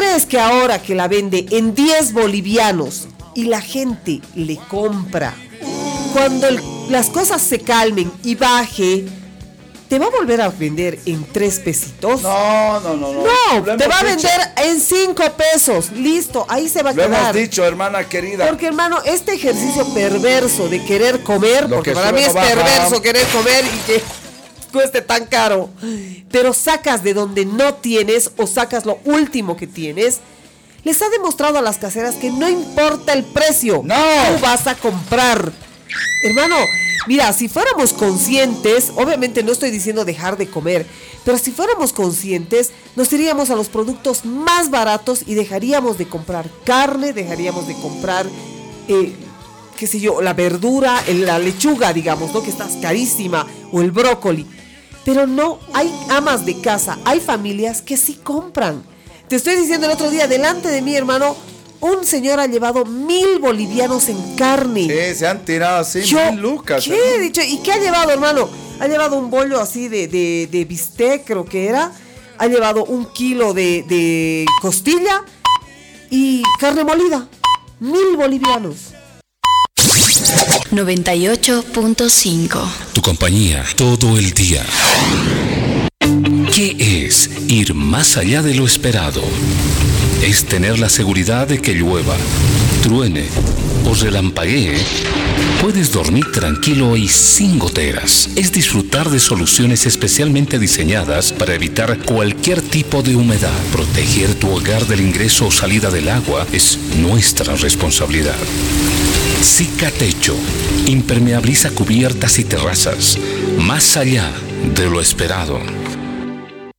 crees que ahora que la vende en 10 bolivianos y la gente le compra, cuando las cosas se calmen y baje, te va a volver a vender en 3 pesitos? No. No, te va a vender en 5 pesos. Listo, ahí se va a quedar. Lo hemos dicho, hermana querida. Porque, hermano, este ejercicio perverso de querer comer, porque para mí es perverso querer comer y que cueste tan caro, pero sacas de donde no tienes o sacas lo último que tienes, les ha demostrado a las caseras que no importa el precio. No. Tú vas a comprar. Hermano, mira, si fuéramos conscientes, obviamente no estoy diciendo dejar de comer, pero si fuéramos conscientes, nos iríamos a los productos más baratos y dejaríamos de comprar carne, dejaríamos de comprar, qué sé yo, la verdura, la lechuga, digamos, ¿no? Que está carísima, o el brócoli. Pero no, hay amas de casa, hay familias que sí compran. Te estoy diciendo el otro día, delante de mí, hermano, un señor ha llevado 1,000 bolivianos en carne. Sí, se han tirado así 1,000 lucas. ¿Qué he dicho? ¿Y qué ha llevado, hermano? Ha llevado un bollo así de bistec, creo que era. Ha llevado 1 kilo de costilla y carne molida. 1,000 bolivianos. 98.5. Tu compañía todo el día. ¿Qué es ir más allá de lo esperado? Es tener la seguridad de que llueva, truene o relampaguee. Puedes dormir tranquilo y sin goteras. Es disfrutar de soluciones especialmente diseñadas para evitar cualquier tipo de humedad. Proteger tu hogar del ingreso o salida del agua es nuestra responsabilidad. Cicatecho impermeabiliza cubiertas y terrazas, más allá de lo esperado.